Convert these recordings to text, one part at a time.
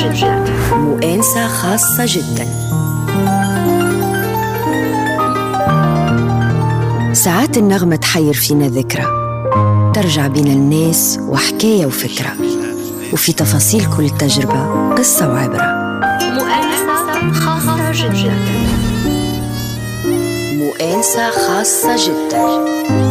جدا، مؤانسة خاصة جدا. ساعات النغمة تحير فينا ذكرى، ترجع بين الناس وحكاية وفكرة، وفي تفاصيل كل تجربة قصة وعبرة. مؤانسة خاصة جدا، مؤانسة خاصة جدا.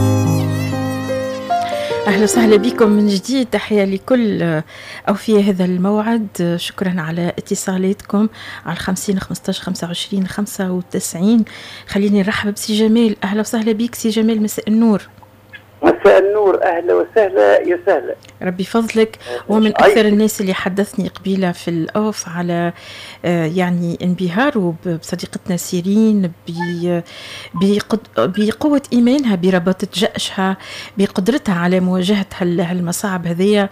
أهلا وسهلا بكم من جديد. تحية لكل أوفياء هذا الموعد. شكرا على اتصالاتكم على 50 15 25 95. خليني نرحب بسي جمال. أهلا وسهلا بك سي جمال، مساء النور. مساء النور، أهلا وسهلا يا سهلا. ربي فضلك. ومن أكثر الناس اللي حدثني قبيلة في الأوف على يعني انبهاره بصديقتنا سيرين بقوة إيمانها، برباطة جأشها، بقدرتها على مواجهة هالمصاعب هذية،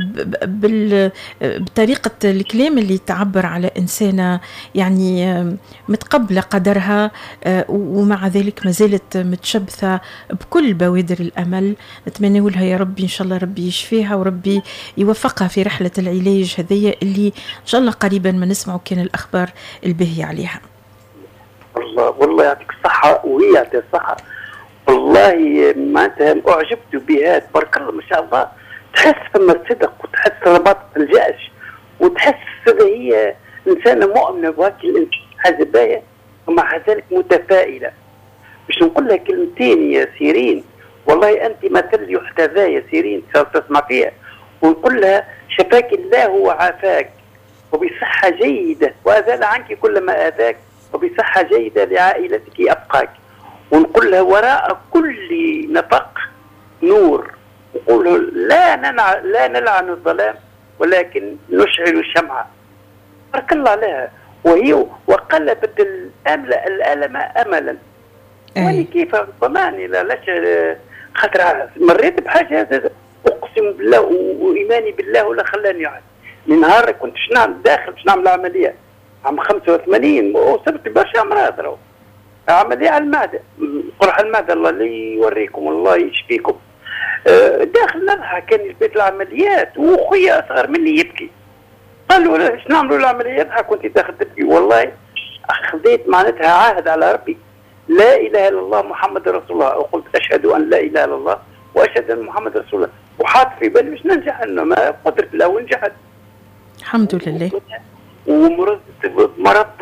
بطريقة الكلام اللي تعبر على إنسانة يعني متقبلة قدرها، ومع ذلك ما زالت متشبثة بكل بوادر الأمل. نتمنى لها يا ربي إن شاء الله ربي يشفيها وربي يوفقها في رحلة العلاج هذية اللي إن شاء الله قريبا ما نسمعوا كان الأخبار الباهية عليها. والله يعطيك الصحة وهي يعطيك الصحة. والله معناتها أعجبت بها تبارك الله ما شاء الله. تحس ثم الصدق وتحس رباطة الجأش وتحس هي إنسانة مؤمنة بهاك حاجة باهية ومع ذلك متفائلة. باش نقول لها كلمتين يا سيرين، والله أنت مثل يحتذى يا سيرين تسمع فيها، ونقول لها شفاك الله وعافاك وبصحة جيدة وأزال عنك كل ما آذاك وبصحة جيدة لعائلتك أبقاك. ونقول لها وراء كل نفق نور، نقول له لا نلعن الظلام ولكن نشعل الشمعة. بارك الله عليها. وهي وقلبت الألم أملا. وأنا كيف طمعني لاش خاطر مريت بحاجة أقسم بالله وإيماني بالله ولا خلاني يعد. من نهار كنت داخل باش نعمل عملية عام 85 وصرت برشا أمراض. راهو عملية على المعدة، قرح المعدة، الله اللي يوريكم الله يشفيكم. داخل نضحك كان البيت العمليات وخويا أصغر مني يبكي. قالوا ايش نعملوا العملية؟ يضحك وانت داخل تبكي. والله خذيت معناتها عهد على ربي، لا إله إلا الله محمد رسول الله، وقلت أشهد أن لا إله إلا الله وأشهد أن محمد رسول الله، وحاط في بالي مش ننجح، إنه ما قدرة الله ونجحت الحمد لله. ومرض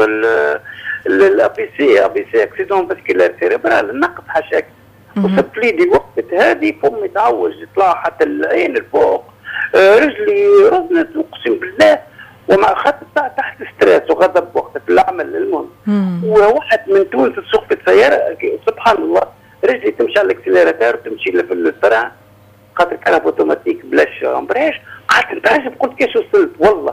الأبي سي أكسيدون فاسكولار سيريبرال، النقص حشاك. وصرت لي دي وقت هذه فمي تعوج طلع حتى العين الفوق، رجلي رزنت أقسم بالله، وما أخذت تحت ستريس وغضب وقت في العمل. المهم وواحد من تونس تسوق في السيارة سبحان الله رجلي تمشي على الاكسليراتور وتمشي في السرعة خاطر كان اوتوماتيك بلاش امبريج. قعدت نتعجب قلت كيش وصلت والله.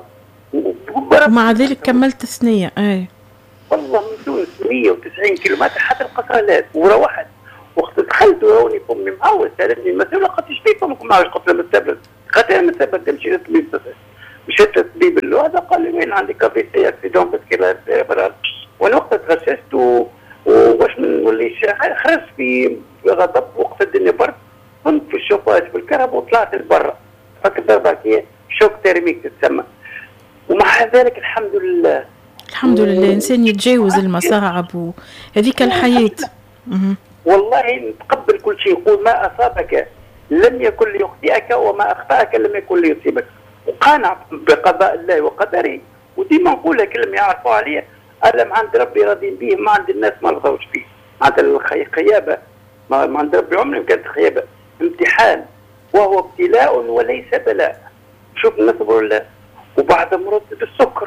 ومع ذلك كملت ثنية. اي والله من تونس 190 كيلومتر حتى القصرالات وروحت. وقت دخلت وروني فمي معوز سالتني المسؤولة قلت ايش فيك فمك معوز؟ قلت له مستبرد. خاطر مستبرد تمشي للطبيب بس. مشيت للطبيب اللي هذا قال لي وين عندك كافي سي اكسيدون باسكولار سيريبرال. وانا وقت تغششت وباش ما نوليش خرجت في غضب وقت الدنيا برد. كنت في الشوفاج في الكهرباء وطلعت لبرا. فكر ضربة هي شوك تيرميك تتسمى. ومع ذلك الحمد لله إنسان يتجاوز المصاعب وهذيك الحياة. والله نتقبل كل شيء. يقول ما أصابك لم يكن ليخطئك وما أخطأك لم يكن ليصيبك. وقانع بقضاء الله وقدره. وديما نقولها كلمة يعرفوا عليها، ألم عند ربي راضين به، ما عند الناس ما رضوش فيه. عند الخيابة ما عند ربي عمري كانت خيابة، امتحان وهو ابتلاء وليس بلاء. شوف نصبر الله. وبعد مرض بالسكر،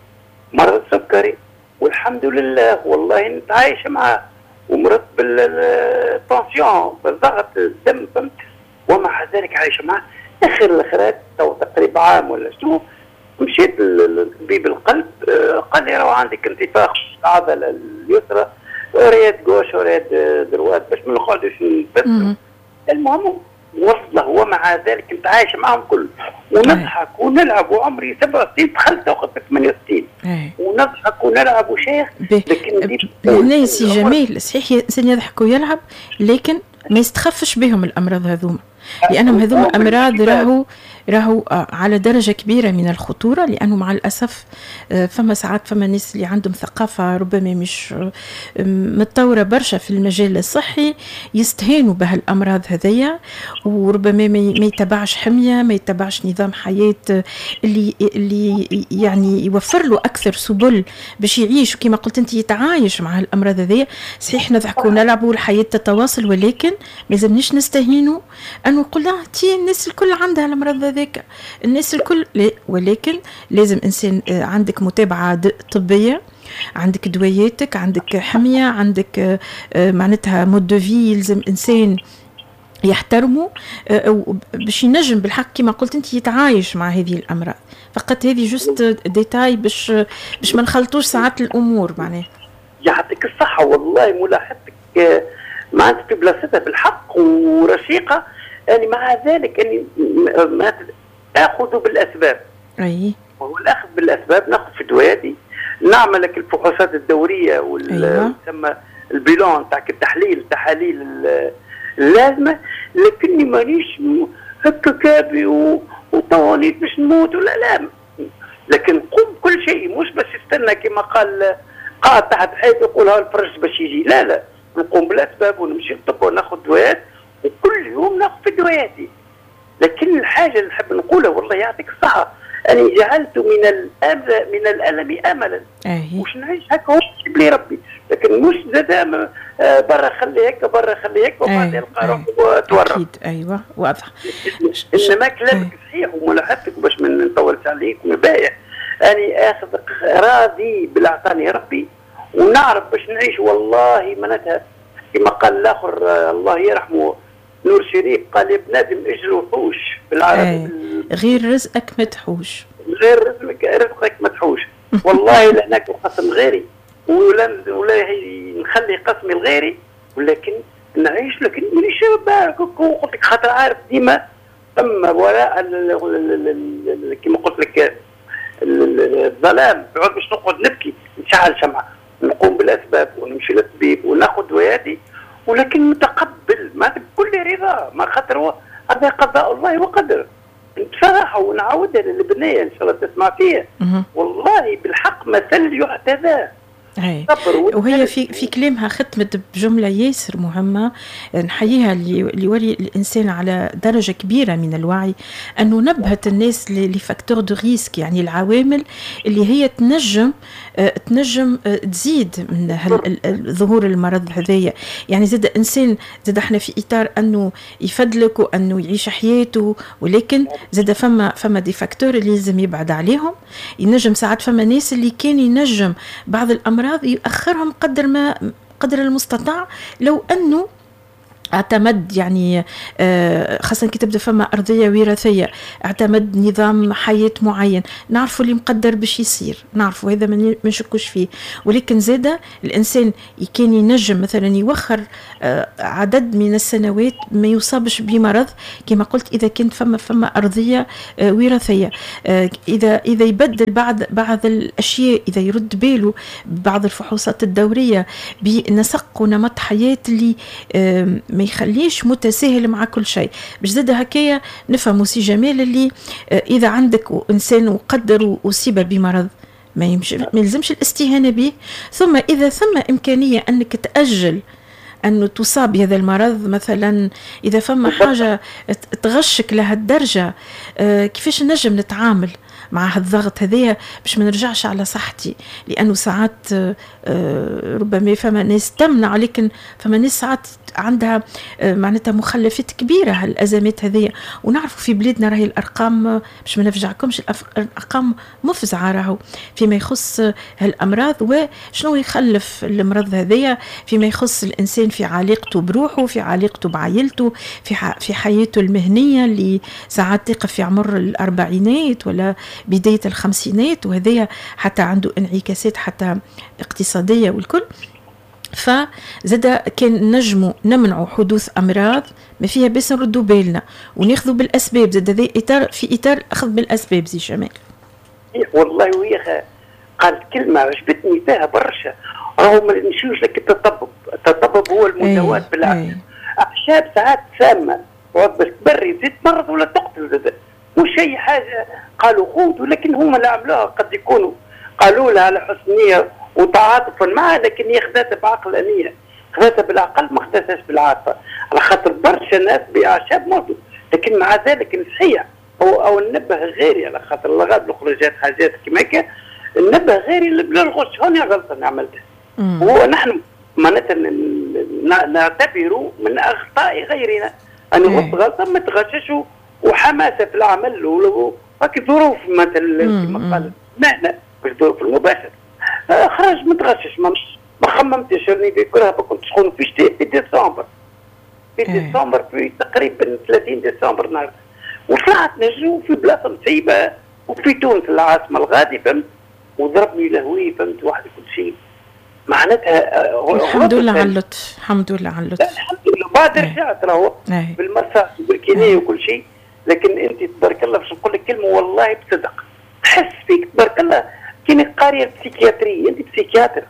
مرض السكري والحمد لله والله نتعايش معاه. ومرض بالتنسيون بالضغط الدم فهمت، ومع ذلك عايش معاه. اخر الاخرات تقريبا عام ولا شو مشيت لطبيب القلب، قال لي راه عندك انتفاخ العضله اليسرى وريد جوش وريد دروات باش ما نقعدوش نفسر. المهم والله ومع ذلك كنت عايش معهم كل ونضحك ونلعب. وعمري 67 دخلت وقت 68 ونضحك ونلعب وشيخ. لكن هنا سي جميل صحيح الانسان يضحك ويلعب لكن ما يستخفش بهم الامراض هذوما، لانهم هذوما امراض راهو راهو على درجة كبيرة من الخطورة، لأنه مع الأسف فما ساعات فما ناس اللي عندهم ثقافة ربما مش متطورة برشا في المجال الصحي، يستهينوا بهالأمراض هذيا، وربما ما يتبعش حمية، ما يتبعش نظام حياة اللي يعني يوفر له أكثر سبل باش يعيش كما قلت أنت، يتعايش مع هالأمراض هذيا. صحيح نضحكوا ونلعبوا، الحياة تتواصل، ولكن ما لازمنيش نستهينوا أنه نقول لا تي الناس الكل عندها الأمراض هذيك، الناس الكل لا. ولكن لازم إنسان عندك متابعة طبية، عندك دواياتك، عندك حمية، عندك معناتها مود دو في، يلزم إنسان يحترمه باش ينجم بالحق كما قلت انت يتعايش مع هذه الامراض. فقط هذه جست ديتاي باش ما نخلطوش ساعات الامور. معناه يعطيك الصحه، والله ملاحظتك معناتها في بلاصتها بالحق ورشيقه. يعني مع ذلك اني اخذ بالاسباب. اي وهو الاخذ بالاسباب، ناخذ في دوادي، نعمل لك الفحوصات الدوريه وتسمى البيلون تاع التحاليل اللازمه، لكني مانيش هكا كابي وطوانيت باش نموت ولا لا. لكن قم كل شيء، مش بس استنى كما قال قاعد تحت حيط يقول ها الفرج باش يجي، لا نقوم بالاسباب ونمشي نطب وناخذ دوايات، وكل يوم ناخذ في دواياتي. لكن الحاجه اللي نحب نقولها والله يعطيك الصحه، أني جعلت من الألم أملا، وش نعيش هكا وش لي ربي. لكن مش زاد برا خلي هيك برا خلي هيك وبعد يلقى روحه وتورط. أكيد أيوة واضح. إنما كلامك صحيح وملاحظتك باش ما نطولش عليك ومبايع. أني آخذ راضي بالأعطاني ربي ونعرف باش نعيش. والله منتها كما قال الآخر الله يرحمه نور شريف، قال يا بنادم اجري وحوش بالعربي، غير رزقك ما تحوش، غير رزقك ما تحوش. والله لا ناكل قسم غيري ولا نخلي قسمي لغيري، ولكن نعيش. لكن مانيش قلت لك خاطر عارف ديما ثم وراء كما قلت لك الظلام، بعد باش نقعد نبكي نشعل شمعة، نقوم بالاسباب ونمشي للطبيب وناخذ دواياتي، ولكن متقبل ما بكل رضا، ما خاطر هذا قضاء الله وقدر. بصراحه ونعاودها للبنيه ان شاء الله تسمع فيها، والله بالحق مثل يحتذى. وهي في كلامها ختمت بجملة ياسر مهمة نحييها، اللي يولي الإنسان على درجة كبيرة من الوعي، أنه نبهت الناس لفاكتور دو ريسك، يعني العوامل اللي هي تنجم تزيد من ظهور المرض هذايا. يعني زاد إنسان زاد احنا في إطار أنه يفدلك وأنه يعيش حياته، ولكن زاد فما دي فاكتور اللي لازم يبعد عليهم. ينجم ساعات فما ناس اللي كان ينجم بعض الأمراض يؤخرهم قدر المستطاع، لو أنه اعتمد يعني خاصة كي تبدا فما أرضية وراثية، اعتمد نظام حياة معين، نعرفوا اللي مقدر باش يصير، نعرفوا هذا ما نشكوش فيه. ولكن زاده الإنسان كان ينجم مثلا يوخر عدد من السنوات ما يصابش بمرض كما قلت، إذا كانت فما أرضية وراثية، إذا يبدل بعض الأشياء، إذا يرد باله بعض الفحوصات الدورية بنسق ونمط حياة اللي ما يخليش متساهل مع كل شيء. باش زاد هكايا نفهموا سي جمال اللي إذا عندك إنسان وقدر وأصيب بمرض ما يلزمش الاستهانة به، ثم إذا ثم إمكانية أنك تأجل أنه تصاب بهذا المرض، مثلا إذا فما حاجة تغشك لهالدرجة، كيفاش نجم نتعامل مع هالضغط هذايا باش ما نرجعش على صحتي. لأنه ساعات ربما فما ناس تمنع، لكن فما ناس ساعات عندها معناتها مخلفات كبيرة هالأزمات هذية. ونعرف في بلادنا راهي الأرقام باش ما نفجعكمش، الأرقام مفزعة راهو فيما يخص هالأمراض وشنو يخلف المرض هذية فيما يخص الإنسان في علاقته بروحه، في علاقته بعائلته، في حياته المهنية اللي ساعات تقف في عمر الأربعينات ولا بداية الخمسينات، وهذية حتى عنده انعكاسات حتى اقتصادية والكل. فزاد كان نجموا نمنعوا حدوث أمراض ما فيها بس نردوا بالنا وناخذوا بالأسباب. زاد هذا إطار في إطار أخذ بالأسباب زي جمال. والله ويا قالت كلمة عجبتني فيها برشا، راهو ما نمشيوش لك التطبب هو المداواة بالعكس. أعشاب ساعات سامة وعد باش تبري تزيد مرض ولا تقتل زاد. مش أي حاجة قالوا خذ، ولكن هم اللي عملوها قد يكونوا قالوا لها على حسن نية وتعاطفا معها، لكن هي خذتها بعقلانية، خذتها بالعقل ما خذتهاش بالعاطفة، على خاطر برشا ناس بأعشاب موتوا، لكن مع ذلك نصحيح أو ننبه غيري على خاطر الغاد الخروجات حاجات كيما هكا، ننبه غيري بلا الغش. هوني غلطة أنا عملتها، ونحن معناتها نعتبر من أخطاء غيرنا أن غلط غلطة ما تغششوا وحماسة في العمل وهكي ظروف مثلا كما قال مهنة مش ظروف المباشر. خرج متغشش ما خممتش راني بكرهها كنت شكون في شتاء في ديسمبر، في تقريبا 30 ديسمبر نهار، وطلعت نجو في بلاصة مصيبة وفي تونس العاصمة الغادي فهمت، وضربني لهوي فهمت واحد كل شيء معناتها. الحمد لله على اللطف، الحمد لله على اللطف. الحمد لله بعد رجعت راهو بالمساء والكينية وكل شيء، لكن انت تبارك الله باش نقول لك كلمه والله بصدق تحس فيك تبارك الله كيني قاريه بسيكياتري، انت بسيكياتر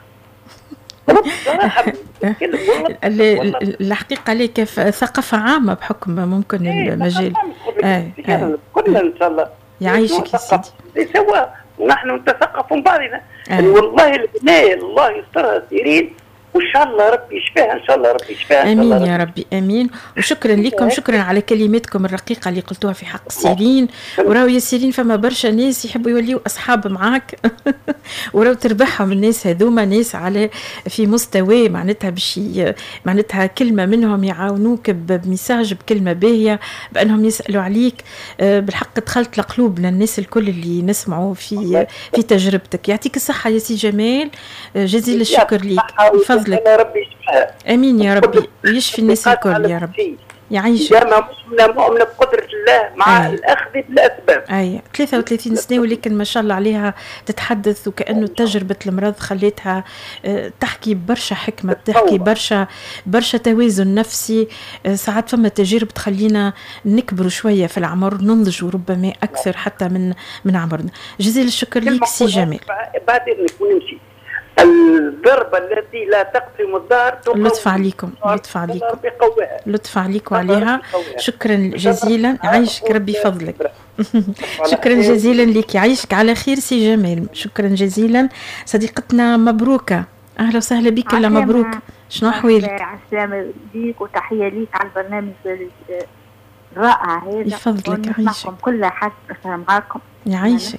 الحقيقه لك ثقافه عامه بحكم ممكن المجال. كلنا ان شاء الله يعيشك يا سيدي سوا ونحن نتثقف من بعضنا. والله البنايه الله يسترها سيرين وان شاء الله ربي يشفيها، ان شاء الله ربي يشفيها. امين يا ربي امين. وشكرا لكم، شكرا على كلماتكم الرقيقه اللي قلتوها في حق سيرين. وراو يا سيرين فما برشا ناس يحبوا يوليوا اصحاب معاك وراو تربحهم الناس هذوما، ناس على في مستوى معناتها باش معناتها كلمه منهم يعاونوك بمساج بكلمه باهيه بانهم يسالوا عليك. بالحق دخلت لقلوبنا الناس الكل اللي نسمعوا في تجربتك. يعطيك الصحه يا سي جمال، جزيل الشكر ليك. فضلك ربي يشفيها. امين يا ربي ويشفي الناس الكل يا رب. يعيشك. دائما مسلمه مؤمنه بقدره الله مع الاخذ بالاسباب. 33 سنه ولكن ما شاء الله عليها تتحدث وكانه تجربه المرض خليتها تحكي برشا حكمه، تحكي برشا توازن نفسي. ساعات فما تجارب تخلينا نكبر شويه في العمر، ننضج ربما اكثر حتى من عمرنا. جزيل الشكر ليك سي جمال. بعد اذنك ونمشي. الضربة التي لا تقسم الدار لطف عليكم، لطف عليكم عليها. شكرا جزيلا، يعيشك ربي فضلك. شكرا جزيلا لك، يعيشك على خير سي جمال. شكرا جزيلا صديقتنا مبروكة، اهلا وسهلا بك. لا مبروك، شنو احوالك؟ السلام ليك وتحية ليك على البرنامج الرائع هذا. يفضلك يعيشك. كل حاجة معاكم يعيشك.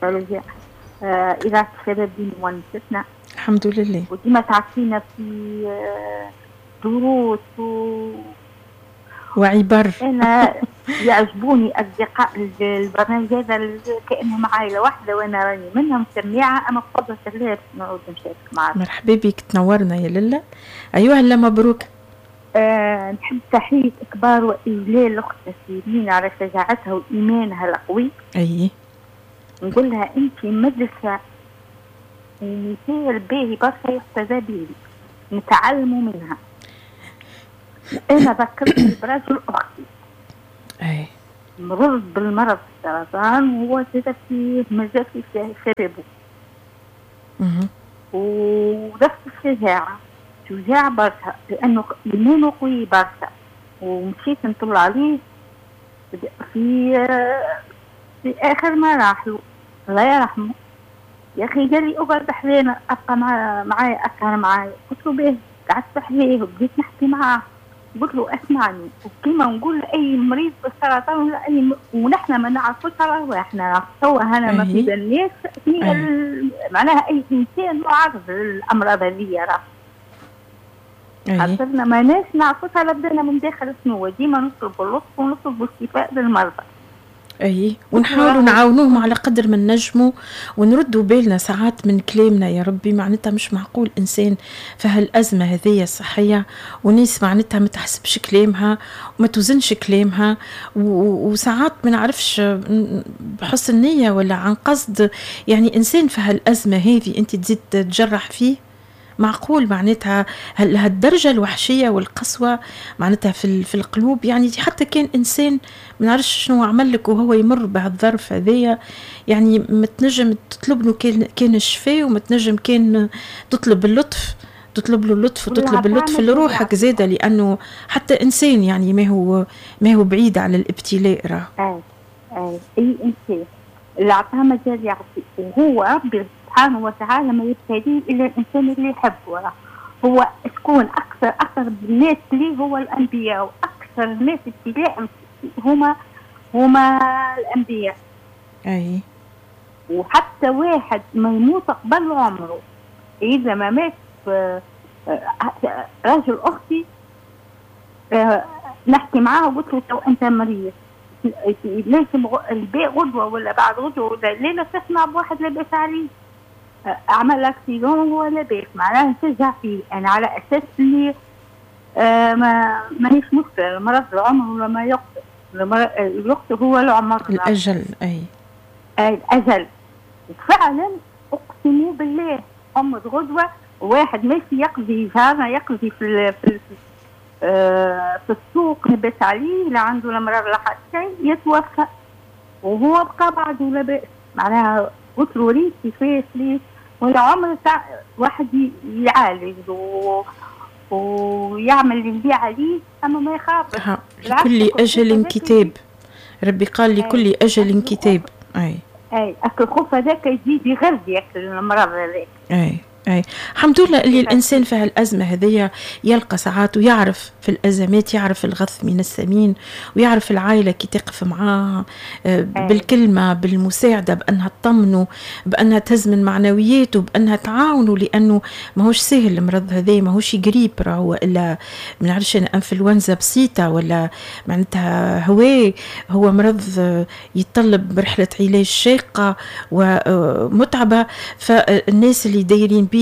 إذا الشباب دي مونستنا الحمد لله، وديما تعطينا في دروس وعبر. أنا يعجبوني أصدقاء البرنامج هذا كأنهم عائلة واحدة، وأنا راني منهم سميعة، أما بفضل الله نعود نشارك معك. مرحبا بك، تنورنا يا للا. أيوة هلا مبروك. نحب تحية كبار وإجلال الأخت سيرين على شجاعتها وإيمانها القوي. نقول لها أنت مدرسة ومثال باهي برشا يحتذى به، نتعلموا منها. أنا ذكرتني برجل أختي مرض بالمرض السرطان، وهو زاد في مجال في شبابه ونفس الشجاعة، شجاع برشا لأنه إيمانه قوي برشا. ومشيت نطلع عليه في آخر مراحله الله يرحمه. يا أخي قال لي أقعد حذانا أبقى معايا أسهر معايا. قلت له باهي، قعدت حذاه وبديت نحكي معاه. قلت له أسمعني، وكيما نقول أي مريض بالسرطان ولا ونحن ما نعرفوش على رواحنا توا هنا ما في الناس معناها أي إنسان معرض للأمراض هذه راه خاطرنا ما ناس نعرفوش على بدنا من داخل شنو. ديما نطلب اللطف ونطلب الشفاء للمرضى. ونحاولوا نعاونوهم على قدر ما نجموا ونردوا بالنا ساعات من كلامنا. يا ربي معناتها مش معقول إنسان في هالأزمة هذه الصحية وناس معناتها ما تحسبش كلامها وما توزنش كلامها، وساعات ما نعرفش بحسن نية ولا عن قصد. يعني إنسان في هالأزمة هذه أنت تزيد تجرح فيه؟ معقول معناتها هالدرجة الوحشية والقسوة معناتها في القلوب؟ يعني حتى كان إنسان ما نعرفش شنو عمل لك وهو يمر بهالظرف هذية، يعني ما تنجم تطلب له كان الشفاء، وما تنجم كان تطلب اللطف، تطلب له اللطف وتطلب اللطف لروحك زيادة، لأنه حتى إنسان يعني ما هو بعيد على الابتلاء راه. اي انسان اللي اعطاه مجال يعطي، وهو ربي سبحانه وتعالى ما يبتليه الا الانسان اللي يحبه. هو تكون اكثر الناس ليه هو الانبياء، واكثر الناس ابتلاء هما الانبياء. اي وحتى واحد ما يموت قبل عمره، اذا ما مات راجل اختي نحكي معاه وقلت له تو انت مريض لازم الباء غدوه ولا بعد غدوه ولا ليله تسمع بواحد لاباس عليه، اعمل اكسيدون وهو لاباس، معناها نشجع فيه انا على اساس اللي ما هيش مشكله. المرض العمر ولا ما يقتل هو العمر الاجل. اي الاجل فعلا. اقسم بالله امة غدوه واحد ماشي يقضي في السوق لبس عليه لا عنده لا مرض لا حتى شيء يتوفى وهو بقى بعده لاباس. معناها قلت له ريت كيفاش ليه ولا عمر واحد يعالج ويعمل اللي عليه اما ما يخافش. لكل اجل كتاب، ربي قال لكل اجل كتاب. اي اكل الخوف هذاك يزيد يغذي المرض هذاك. اي الحمد لله اللي الإنسان في هالأزمة هذية يلقى ساعات ويعرف في الأزمات، يعرف الغث من السمين، ويعرف العائلة كي تقف معاه بالكلمة بالمساعدة، بأنها تطمنه، بأنها تهزمن معنوياته، بأنها تعاونه، لأنه ما هوش سهل المرض هذا، ما هوش قريب راهو إلا ما نعرفش أنا انفلونزا بسيطة ولا معناتها هو مرض يتطلب رحلة علاج شاقة ومتعبة. فالناس اللي دايرين به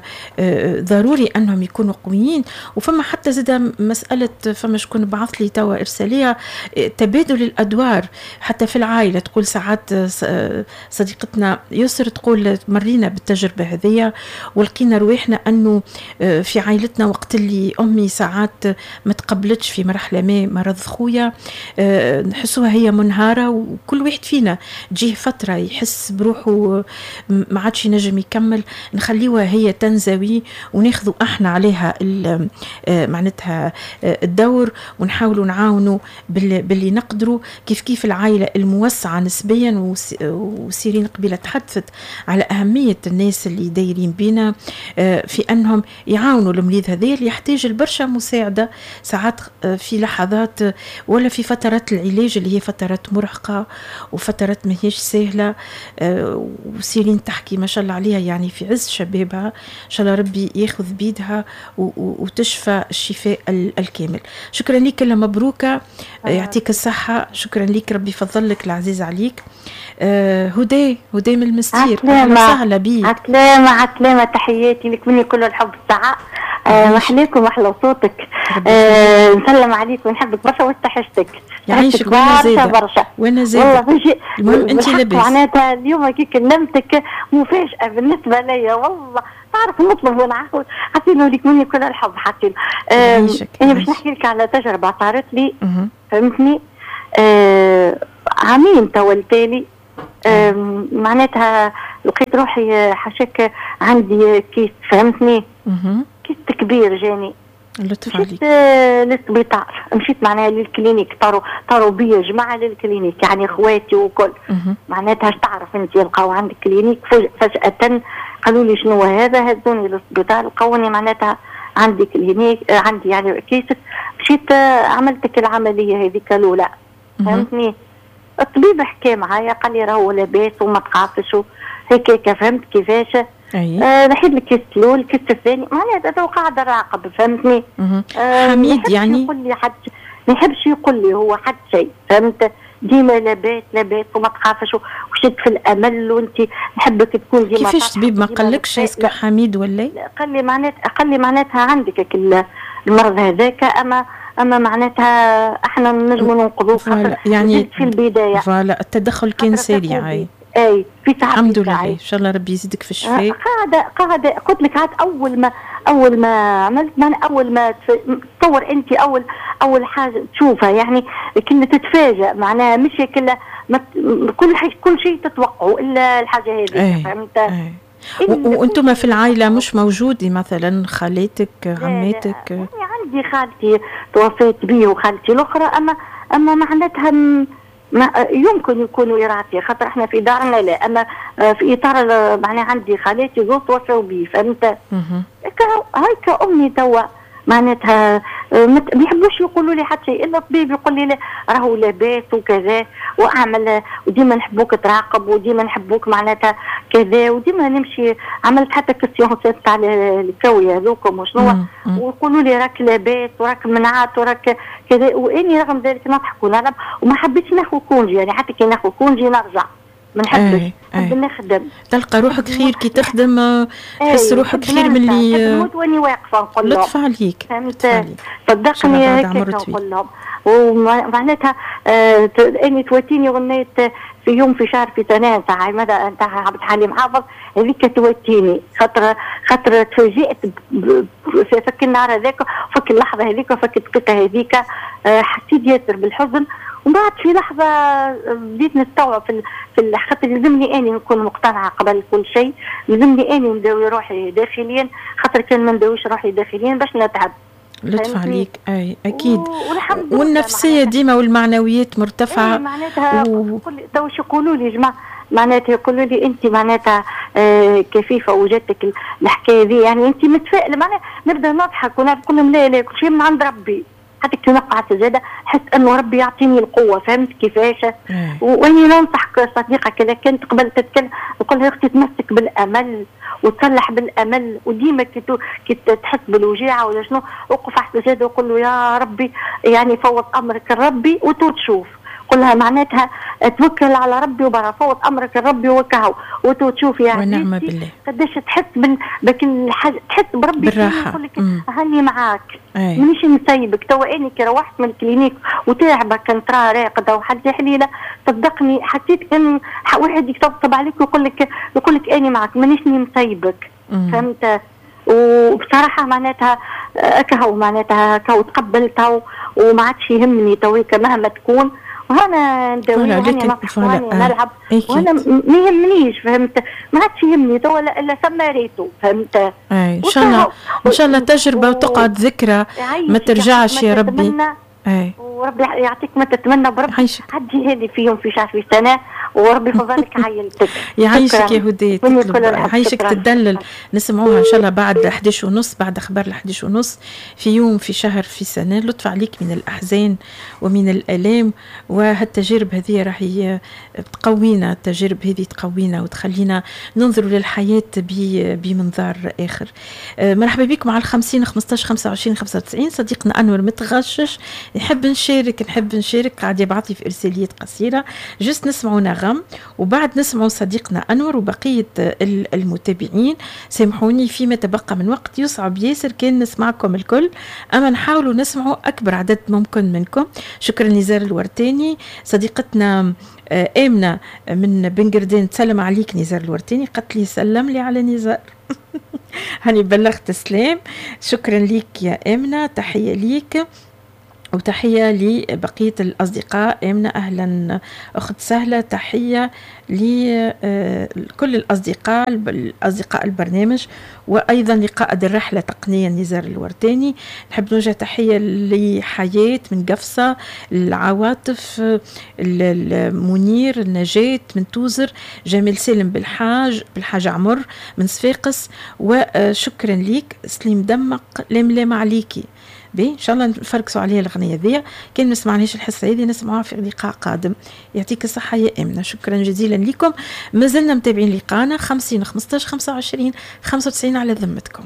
ضروري أنهم يكونوا قويين. وفما حتى زاد مسألة، فما شكون بعث لي توا إرسالية تبادل الأدوار حتى في العائلة. تقول ساعات صديقتنا يسر تقول مرينا بالتجربة هذية ولقينا رواحنا أنه في عائلتنا وقت اللي أمي ساعات ما تقبلتش في مرحلة ما مرض خويا نحسوها هي منهارة، وكل واحد فينا تجيه فترة يحس بروحه ما عادش ينجم يكمل، نخليوها هي تنزوي وناخذوا احنا عليها معناتها الدور، ونحاولوا نعاونوا باللي نقدروا. كيف العائلة الموسعة نسبيا وسيرين قبيلة تحدثت على أهمية الناس اللي دايرين بينا في أنهم يعاونوا المريض هذا اللي يحتاج البرشا مساعدة ساعات في لحظات ولا في فترات العلاج اللي هي فترات مرهقة وفترات ما هيش سهلة. وسيرين تحكي ما شاء الله عليها يعني في عز شبابها، إن شاء الله ربي ياخذ بيدها وتشفى الشفاء الكامل. شكرا لك، مبروكة، يعطيك الصحة. شكرا لك، ربي يفضل لك العزيز عليك. هدى من المستير، أهلا وسهلا بيك. عسلامة تحياتي لك مني كل الحب والسعاء. محليكم محلى صوتك. نسلم عليك ونحبك برشا واستحشتك. يعيشك وانا زايدة المهم انت لاباس. معناتها اليوم كي كلمتك مفاجأة بالنسبة لي والله. تعرف نطلب ونعاود حطيله لك مني كل الحب حطيله. انا باش نحكي لك على تجربة صارت لي فهمتني عامين تولتالي. معناتها لقيت روحي حشك عندي كيس فهمتني كيس كبير جاني. مشيت للسبيطار، مشيت معناها للكلينيك، طاروا بيا جماعة للكلينيك يعني اخواتي وكل. معناتها تعرف انت يلقاو عندك كلينيك فجأة قالوا لي شنو هذا، هزوني للسبيطار لقوني معناتها عندي كلينيك عندي يعني كيسك. مشيت عملت العملية هذيك الأولى فهمتني. الطبيب حكى معايا قال لي راهو لاباس وما تخافش هيك فهمت كيفاش. نحيد الكيس الاول الكيس الثاني معناتها تو قاعده راقب فهمتني. حميد يعني يقول لي حد ما يحبش يقول لي هو حد شيء فهمت، ديما لاباس وما تخافش وشد في الامل وانت نحبك تكون ديما. كيفاش طبيب ما قالكش اسمه حميد ولا؟ قال لي معناتها عندك المرض هذاك اما معناتها احنا نجموا ننقذوه يعني في البدايه. فوالا التدخل كان سريع. اي في تعب الحمد لله ان شاء الله ربي يزيدك في الشفاء. قاعده قلت لك عاد اول ما عملت اول ما تصور انت اول حاجه تشوفها يعني كنا تتفاجئ معناها مش كلها كل شيء تتوقعه الا الحاجه هذه فهمت. وانتم في العائله مش موجودة مثلا خالتك عماتك؟ يعني عندي خالتي توفيت بيه وخالتي الاخرى اما معناتها يمكن يكونوا يراتي، خاطر احنا في دارنا لا، اما في اطار معناها عندي خالاتي زوج توفوا بي، فهمت؟ هيك امي توا معناتها ما يحبوش يقولوا لي حتى شيء، الا الطبيب يقول لي لا راهو لاباس وكذا، واعمل وديما نحبوك تراقب، وديما نحبوك معناتها كذا، وديما نمشي. عملت حتى كسيونسات تاع الكويه هذوكم وشنو، ويقولوا لي راك لاباس وراك منعات وراك كذا، واني رغم ذلك نضحك ونلعب وما حبيتش ناخذ كونجي، يعني حتى كي ناخذ كونجي نرجع ما نحبش، نحب نخدم. تلقى روحك خير كي تخدم، تحس روحك خير من اللي نموت واني واقفه نقول لهم لطف عليك، صدقني هيك نقول لهم. ومعناتها اني تواتيني غنيت في يوم في شهر في سنه تاع عبد الحليم حافظ، هذيك تواتيني خاطر تفاجئت في فك النهار هذاك، فك اللحظه هذيك وفك الدقيقه هذيك، حسيت ياسر بالحزن. ومن بعد في لحظه بديت نستوعب في خاطر لازمني اني نكون مقتنعه قبل كل شيء، لازمني اني نداوي روحي داخليا، خاطر كان ما نداويش روحي داخليا باش نتعب. لطف عليك. اي اكيد. والنفسيه ديما والمعنويات مرتفعه. معناتها تو شو يقولوا لي جماعه، معناتها يقولوا لي انت معناتها كفيفه وجاتك الحكايه دي، يعني انت متفائله. معناتها نبدا نضحك ونقول لهم لا كل شيء من عند ربي، حتى كي نقع سجاده حس انه ربي يعطيني القوه، فهمت كيفاش؟ واني ننصح صديقه كذا كانت قبل تتكلم نقول لها اختي تمسك بالامل وتصلح بالامل، وديما كي تحس بالوجيعه ولا شنو وقف على السجاده وقول له يا ربي، يعني فوض امرك لربي وتشوف. قل لها معناتها توكل على ربي وبرا، فوض امرك لربي وكهو وتشوف يا ونعم بالله قداش تحس بكل حاجه، تحس بربي يقول لك هاني معاك مانيش نسيبك. توا اني كي روحت من الكلينيك وتاعبه كنت راقده وحاجه حليله، صدقني حسيت كان واحد يطبطب عليك ويقول لك اني معاك مانيش نسيبك، فهمت؟ وبصراحه معناتها كهو معناتها كهو تقبلتها وما عادش يهمني تويك مهما تكون، وانا نداوي وانا نلعب وانا ما يهمنيش، فهمت؟ ما عادش يهمني تو الا سماريته، فهمت؟ ان شاء الله تجربه وتقعد ذكرى ما ترجعش يا ربي. وربي يعطيك ما تتمنى بربي. عدي هذه فيهم في شهر في سنه وربي يفضلك عيلتك. يعيشك يا هدية، يعيشك تدلل. نسمعوها ان شاء الله بعد 11:30 بعد اخبار 11:30 في يوم في شهر في سنه. لطف عليك من الاحزان ومن الالام، وهالتجارب هذه راهي تقوينا، التجارب هذه تقوينا وتخلينا ننظر للحياه بمنظار اخر. مرحبا بكم على 50 15 25 95. صديقنا انور متغشش نحب نشارك قاعد يبعث لي في ارساليات قصيره. جست نسمعوا نغم وبعد نسمعوا صديقنا انور وبقيه المتابعين. سامحوني فيما تبقى من وقت يصعب ياسر كان نسمعكم الكل، اما نحاولوا نسمعوا اكبر عدد ممكن منكم. شكرا نزار الورتاني. صديقتنا آمنة من بنقردين تسلم عليك نزار الورتاني، قالت لي سلم لي على نزار. هاني بلغت سلام. شكرا ليك يا آمنة، تحية ليك وتحية لبقية الأصدقاء. آمنة أهلا أخت سهلة، تحية لكل الأصدقاء البرنامج، وأيضا لقائد الرحلة تقنيا نزار الورتاني. نحب نوجه تحية لحياة من قفصة، العواطف، المنير، النجاة من توزر، جميل سالم بالحاج عمر من صفاقس. وشكرا ليك سليم دمق لم عليكي. ان شاء الله نفركسوا عليها الاغنيه ذي. كان ما سمعناش الحصه هذه نسمعوها في لقاء قادم. يعطيك الصحه يا امنه، شكرا جزيلا لكم. ما زلنا متابعين لقاءنا 50 15 25 95 على ذمتكم.